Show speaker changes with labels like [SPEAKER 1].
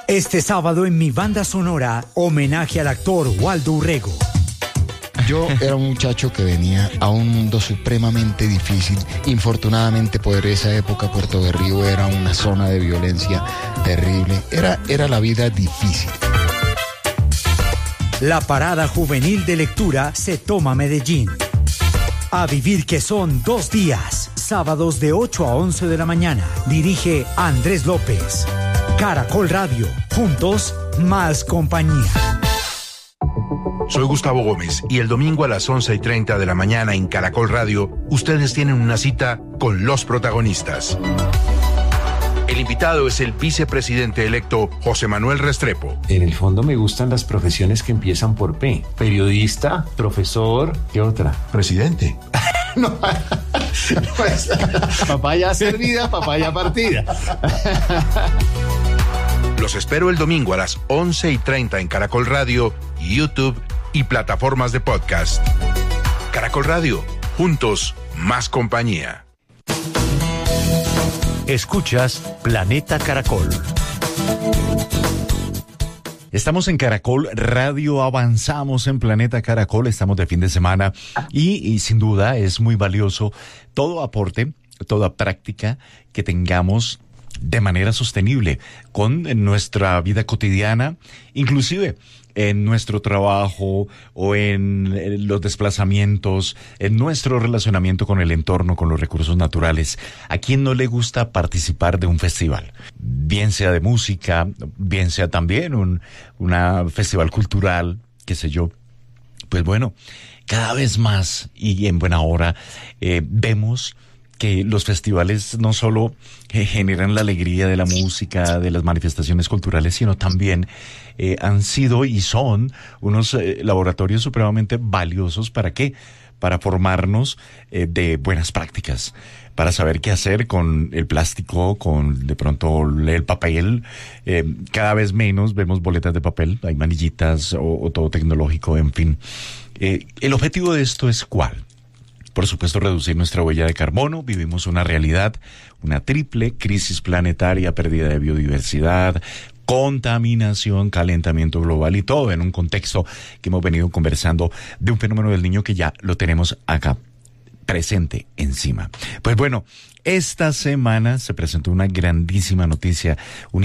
[SPEAKER 1] Este sábado en mi banda sonora, homenaje al actor Waldo Urrego.
[SPEAKER 2] Yo era un muchacho que venía a un mundo supremamente difícil. Infortunadamente, por esa época, Puerto de Río era una zona de violencia terrible. Era la vida difícil.
[SPEAKER 1] La parada juvenil de lectura se toma Medellín. A vivir que son 2 días, sábados de 8 a 11 de la mañana. Dirige Andrés López. Caracol Radio, juntos, más compañía.
[SPEAKER 3] Soy Gustavo Gómez y el domingo a las 11:30 de la mañana en Caracol Radio, ustedes tienen una cita con los protagonistas. El invitado es el vicepresidente electo José Manuel Restrepo.
[SPEAKER 4] En el fondo me gustan las profesiones que empiezan por P. Periodista, profesor, ¿qué otra?
[SPEAKER 3] Presidente.
[SPEAKER 4] No, pues, papaya servida, papaya partida.
[SPEAKER 3] Los espero el domingo a las 11:30 en Caracol Radio, YouTube y plataformas de podcast. Caracol Radio, juntos, más compañía.
[SPEAKER 5] Escuchas Planeta Caracol. Estamos en Caracol Radio, avanzamos en Planeta Caracol, estamos de fin de semana y sin duda es muy valioso todo aporte, toda práctica que tengamos de manera sostenible con nuestra vida cotidiana, inclusive en nuestro trabajo o en los desplazamientos, en nuestro relacionamiento con el entorno, con los recursos naturales. ¿A quién no le gusta participar de un festival? Bien sea de música, bien sea también un festival cultural, qué sé yo. Pues bueno, cada vez más y en buena hora vemos que los festivales no solo generan la alegría de la música, de las manifestaciones culturales, sino también han sido y son unos laboratorios supremamente valiosos. ¿Para qué? Para formarnos de buenas prácticas, para saber qué hacer con el plástico, con de pronto el papel. Cada vez menos vemos boletas de papel, hay manillitas o todo tecnológico, en fin. ¿El objetivo de esto es cuál? Por supuesto, reducir nuestra huella de carbono. Vivimos una realidad, una triple crisis planetaria, pérdida de biodiversidad, contaminación, calentamiento global y todo en un contexto que hemos venido conversando de un fenómeno del niño que ya lo tenemos acá presente encima. Pues bueno, esta semana se presentó una grandísima noticia,